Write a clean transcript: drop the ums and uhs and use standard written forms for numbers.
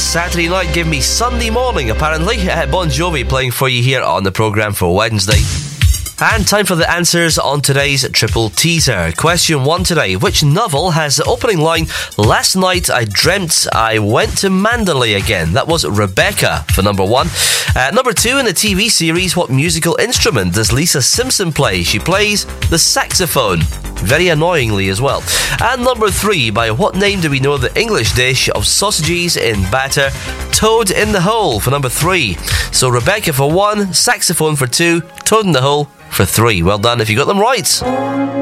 Saturday night, give me Sunday morning, apparently. Bon Jovi playing for you here on the programme for Wednesday. And time for the answers on today's Triple Teaser. Question 1 today. Which novel has the opening line, "Last night I dreamt I went to Mandalay again"? That was Rebecca for number 1. Number 2, in the TV series, what musical instrument does Lisa Simpson play? She plays the saxophone. Very annoyingly as well. And number 3, by what name do we know the English dish of sausages in batter, toad in the hole, for number 3? So Rebecca for 1, saxophone for 2, toad in the hole for 3. Well done if you got them right.